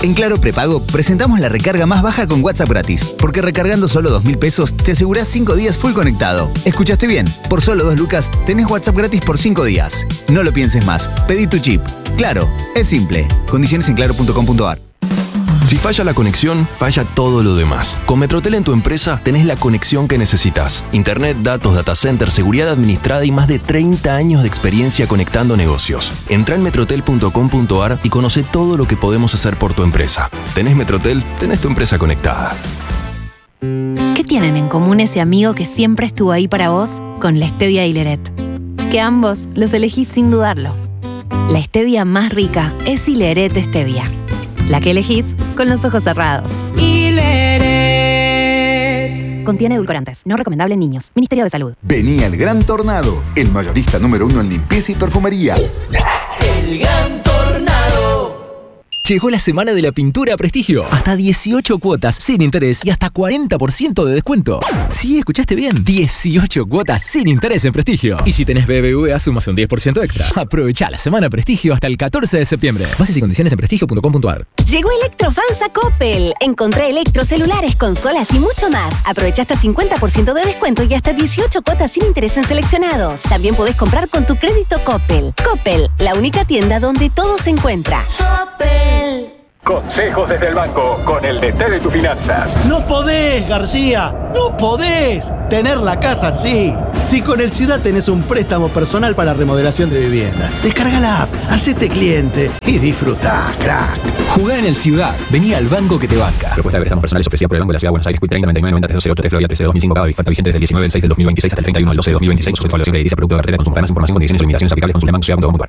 En Claro Prepago presentamos la recarga más baja con WhatsApp gratis, porque recargando solo 2.000 pesos te asegurás 5 días full conectado. ¿Escuchaste bien? Por solo 2 lucas tenés WhatsApp gratis por 5 días. No lo pienses más, pedí tu chip. Claro, es simple. Condiciones en claro.com.ar. Si falla la conexión, falla todo lo demás. Con Metrotel en tu empresa tenés la conexión que necesitas. Internet, datos, data center, seguridad administrada y más de 30 años de experiencia conectando negocios. Entrá en metrotel.com.ar y conoce todo lo que podemos hacer por tu empresa. Tenés Metrotel, tenés tu empresa conectada. ¿Qué tienen en común ese amigo que siempre estuvo ahí para vos con la stevia y Hileret? Que ambos los elegís sin dudarlo. La stevia más rica es Hileret Stevia. La que elegís con los ojos cerrados. Hileret. Contiene edulcorantes. No recomendable en niños. Ministerio de Salud. Venía el Gran Tornado, el mayorista número 1 en limpieza y perfumería. El Gran Tornado. Llegó la semana de la pintura a Prestigio. Hasta 18 cuotas sin interés y hasta 40% de descuento. Sí, escuchaste bien. 18 cuotas sin interés en Prestigio. Y si tenés BBVA, sumas un 10% extra. Aprovecha la semana Prestigio hasta el 14 de septiembre. Bases y condiciones en prestigio.com.ar. Llegó Electrofans a Coppel. Encontré electrocelulares, consolas y mucho más. Aprovecha hasta 50% de descuento y hasta 18 cuotas sin interés en seleccionados. También podés comprar con tu crédito Coppel. Coppel, la única tienda donde todo se encuentra. Coppel. Consejos desde el banco con el DT de tus finanzas. No podés, García, no podés tener la casa así. Si con el Ciudad tenés un préstamo personal para remodelación de vivienda, descarga la app, hacete cliente y disfrutá, crack. Jugá en el Ciudad. Vení al banco que te banca. Propuesta de préstamos personales ofrecida por el Banco de la Ciudad de Buenos Aires. Quit 30 99 90 308 Florida 13 de 2005. Cada oferta vigente desde el 19 del 6 del 2026 hasta el 31 del 12 de 2026. Sujeto a evaluación de edilicia, producto de cartera, consumo, ganas, información, condiciones y limitaciones aplicables. Consulta bancociudad.com.ar.